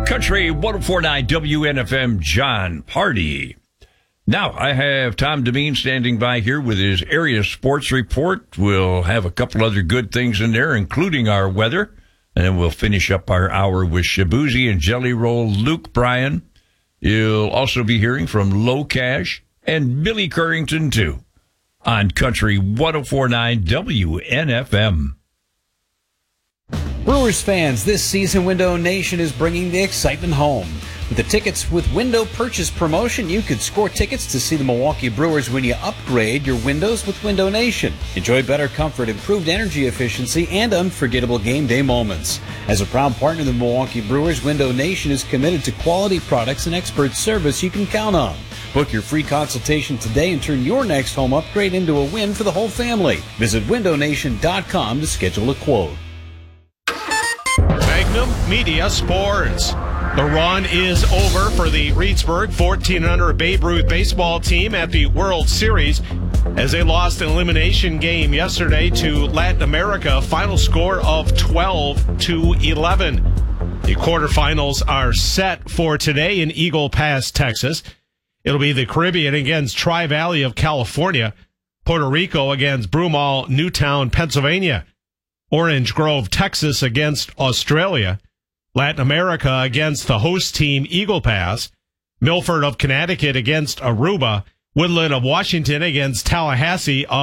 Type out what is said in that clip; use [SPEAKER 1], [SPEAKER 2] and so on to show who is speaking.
[SPEAKER 1] Country 104.9 WNFM, John Party. Now, I have Tom Demeen standing by here with his area sports report. We'll have a couple other good things in there, including our weather. And then we'll finish up our hour with Shabuzi and Jelly Roll Luke Bryan. You'll also be hearing from Low Cash and Billy Currington, too, on Country 104.9 WNFM.
[SPEAKER 2] Brewers fans, this season Window Nation is bringing the excitement home. With the Tickets with Window purchase promotion, you could score tickets to see the Milwaukee Brewers when you upgrade your windows with Window Nation. Enjoy better comfort, improved energy efficiency, and unforgettable game day moments. As a proud partner of the Milwaukee Brewers, Window Nation is committed to quality products and expert service you can count on. Book your free consultation today and turn your next home upgrade into a win for the whole family. Visit windownation.com to schedule a quote.
[SPEAKER 3] Magnum Media Sports. The run is over for the Reedsburg 14 under Babe Ruth baseball team at the World Series as they lost an elimination game yesterday to Latin America. Final score of 12-11. The quarterfinals are set for today in Eagle Pass, Texas. It'll be the Caribbean against Tri-Valley of California, Puerto Rico against Broomall, Newtown, Pennsylvania, Orange Grove, Texas against Australia, Latin America against the host team Eagle Pass, Milford of Connecticut against Aruba, Woodland of Washington against Tallahassee